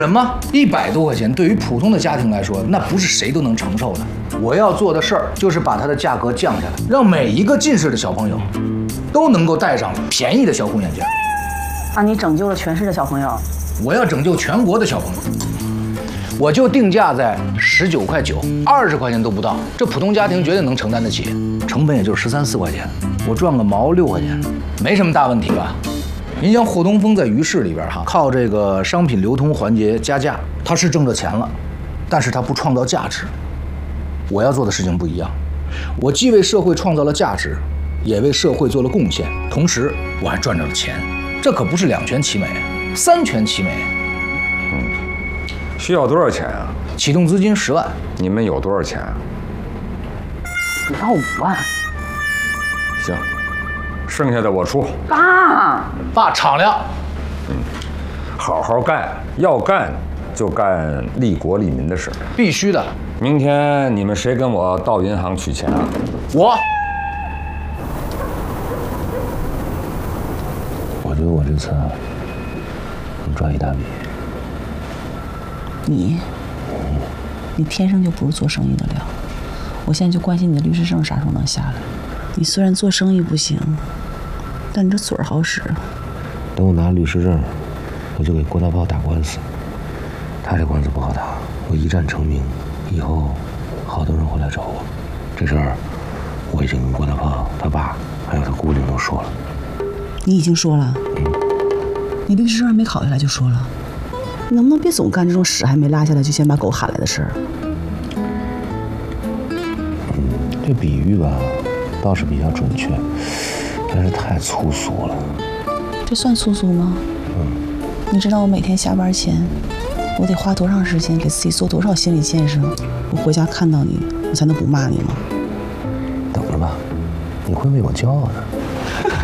什么？100多块钱对于普通的家庭来说，那不是谁都能承受的。我要做的事儿就是把它的价格降下来，让每一个近视的小朋友都能够戴上便宜的小红眼镜。 啊，你拯救了全市的小朋友。 我要拯救全国的小朋友。我就定价在19.9块，20块钱都不到，这普通家庭绝对能承担得起，成本也就13、14块钱，我赚个毛6块钱，没什么大问题吧？您像霍东风在于市里边靠这个商品流通环节加价，他是挣着钱了，但是他不创造价值。我要做的事情不一样，我既为社会创造了价值，也为社会做了贡献，同时我还赚着了钱，这可不是2全其美，3全其美。 需要多少钱啊？ 启动资金10万。 你们有多少钱啊？ 只要5万。 行，剩下的我出。 爸， 敞亮。 好好干，要干就干利国利民的事。 必须的。 明天你们谁跟我到银行取钱啊？ 我觉得我这次能赚一大笔。 你天生就不是做生意的料。我现在就关心你的律师证啥时候能下来。你虽然做生意不行，但你这嘴儿好使。 等我拿律师证，我就给郭大炮打官司。他这官司不好打，我一战成名，以后好多人会来找我。这事儿我已经跟郭大炮他爸还有他姑娘都说了。 你已经说了？你律师证还没考下来就说了？你能不能别总干这种屎还没拉下来就先把狗喊来的事儿？ 这比喻吧，倒是比较准确，但是太粗俗了。 这算粗俗吗？你知道我每天下班前，我得花多长时间给自己做多少心理建设，我回家看到你，我才能不骂你吗？ 等着吧，你会为我骄傲的。